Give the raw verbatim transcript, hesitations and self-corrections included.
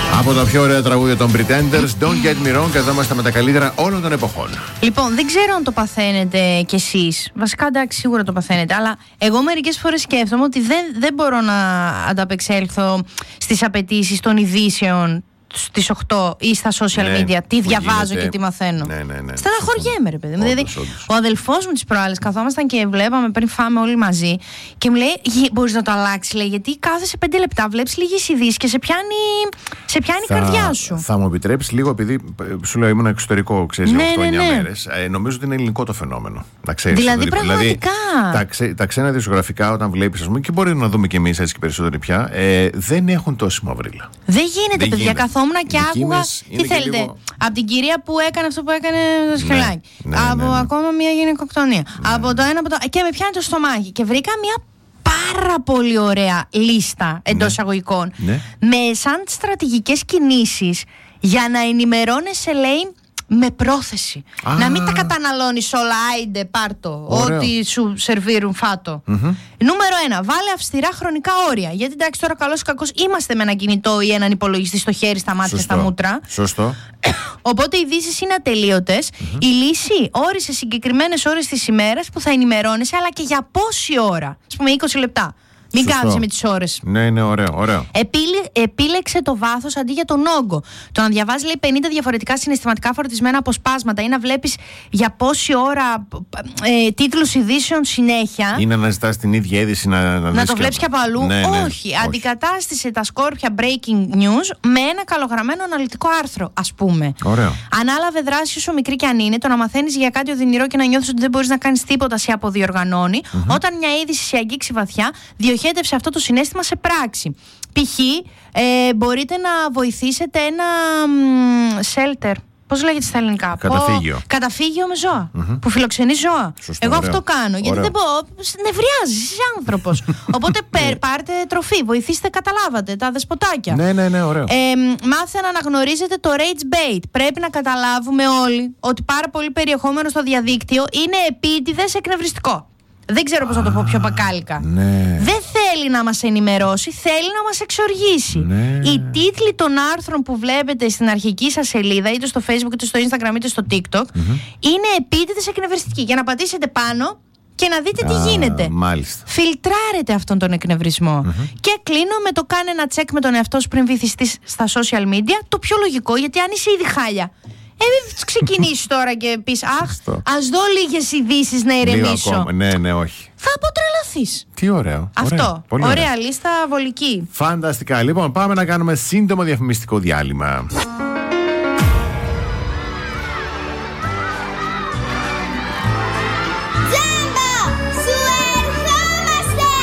Από τα πιο ωραία τραγούδια των Pretenders, Don't Get Me Wrong, εδώ είμαστε με τα καλύτερα όλων των εποχών. Λοιπόν, δεν ξέρω αν το παθαίνετε κι εσείς. Βασικά, εντάξει, σίγουρα το παθαίνετε. Αλλά εγώ μερικές φορές σκέφτομαι ότι δεν, δεν μπορώ να ανταπεξέλθω στις απαιτήσεις των ειδήσεων στις οκτώ ή στα social ναι, media. Τι διαβάζω γίνεται... και τι μαθαίνω. Ναι, ναι, ναι. Στεναχωριέμαι, ρε παιδί μου. Δηλαδή, όντως. ο αδελφός μου τις προάλλες καθόμασταν και βλέπαμε πριν φάμε όλοι μαζί και μου λέει: μπορείς να το αλλάξει, λέει, γιατί κάθεσαι πέντε λεπτά, βλέπεις λίγες ειδήσεις και σε πιάνει, σε πιάνει θα, η καρδιά σου. Θα μου επιτρέψεις λίγο, επειδή σου λέω ήμουν εξωτερικό, ξέρεις, ναι, οκτώ εννιά ναι, ναι. μέρες. Ε, νομίζω ότι είναι ελληνικό το φαινόμενο. Να ξέρεις. Δηλαδή, πραγματικά. Δηλαδή, τα, ξέ, τα ξένα δημοσιογραφικά, όταν βλέπεις, ας πούμε, και μπορεί να δούμε κι εμείς έτσι και περισσότεροι πια, ε, δεν έχουν τόση μαυρίλα. Δεν γίνεται, δεν παιδιά. Καθόμουν και άκουγα. Τι θέλετε, λίγο... από την κυρία που έκανε αυτό που έκανε το σκυλάκι. Ναι, από ναι, ναι, ναι. ακόμα μια γυναικοκτονία. Ναι. Από το ένα, από το... και με πιάνει το στομάχι. Και βρήκα μια πάρα πολύ ωραία λίστα εντός εισαγωγικών. Ναι. Με σαν στρατηγικές κινήσεις για να ενημερώνεσαι, λέει, με πρόθεση. Α, να μην τα καταναλώνεις όλα, άιντε, πάρτο. Ωραίο. Ό,τι σου σερβίρουν, φάτο. Mm-hmm. Νούμερο ένα, βάλε αυστηρά χρονικά όρια. Γιατί εντάξει, τώρα καλώς ή κακώς είμαστε με ένα κινητό ή έναν υπολογιστή στο χέρι, στα μάτια, Σωστό. στα μούτρα. Σωστό. Οπότε οι ειδήσεις είναι ατελείωτες. Mm-hmm. Η λύση, όρισε συγκεκριμένες ώρες της ημέρας που θα ενημερώνεσαι, αλλά και για πόση ώρα. Ας πούμε είκοσι λεπτά. Μην κάθεσαι με τις ώρες. Ναι, είναι ωραίο, ωραίο. Επίλε, επίλεξε το βάθος αντί για τον όγκο. Το να διαβάζει, λέει, πενήντα διαφορετικά συναισθηματικά φορτισμένα αποσπάσματα ή να βλέπεις για πόση ώρα ε, τίτλους ειδήσεων συνέχεια. Ή να αναζητάς την ίδια είδηση να, να, να το βλέπεις και από αλλού. Ναι, ναι, όχι. όχι. Αντικατάστησε τα σκόρπια breaking news με ένα καλογραμμένο αναλυτικό άρθρο, ας πούμε. Ωραίο. Ανάλαβε δράση όσο μικρή κι αν είναι. Το να μαθαίνεις για κάτι οδυνηρό και να νιώθεις ότι δεν μπορείς να κάνεις τίποτα σε αποδιοργανώνει. Mm-hmm. Όταν μια είδηση σε αγγίξει βαθιά, διοχέτευσε αυτό το συναίσθημα σε πράξη. Π.χ. Ε, μπορείτε να βοηθήσετε ένα μ, shelter. Πώς λέγεται στα ελληνικά? Καταφύγιο. Πο... Καταφύγιο με ζώα. Mm-hmm. Που φιλοξενεί ζώα. Σωστό, Εγώ ωραίο. αυτό κάνω. Γιατί ωραίο. δεν μπορώ. Νευριάζεις, είσαι άνθρωπος. Οπότε πε, πάρτε τροφή. Βοηθήστε, καταλάβατε, τα δεσποτάκια. Ναι, ναι, ναι, ωραίο. Ε, μάθετε να αναγνωρίζετε το rage bait. Πρέπει να καταλάβουμε όλοι ότι πάρα πολύ περιεχόμενο στο διαδίκτυο είναι επίτηδες εκνευριστικό. Δεν ξέρω πώς να το πω πιο πακάλικα. Ναι. Δεν θέλει να μας ενημερώσει, θέλει να μας εξοργήσει. Ναι. Οι τίτλοι των άρθρων που βλέπετε στην αρχική σας σελίδα, είτε στο Facebook, είτε στο Instagram, είτε στο TikTok, mm-hmm. είναι επίτηδες εκνευριστικοί. Για να πατήσετε πάνω και να δείτε τι Α, γίνεται. Μάλιστα. Φιλτράρετε αυτόν τον εκνευρισμό. Mm-hmm. Και κλείνω με το κάνε ένα check με τον εαυτό σου πριν βυθιστείς στα social media. Το πιο λογικό, γιατί αν είσαι ήδη χάλια, Ε, μην ξεκινήσεις τώρα και πεις αχ, ας δω λίγες ειδήσεις να ηρεμήσω. Λίγο ακόμα. Ναι, ναι, όχι. Θα αποτρελαθείς. Τι ωραίο. Αυτό. Ωραία, πολύ ωραία ωραία λίστα βολική. Φανταστικά. Λοιπόν, πάμε να κάνουμε σύντομο διαφημιστικό διάλειμμα.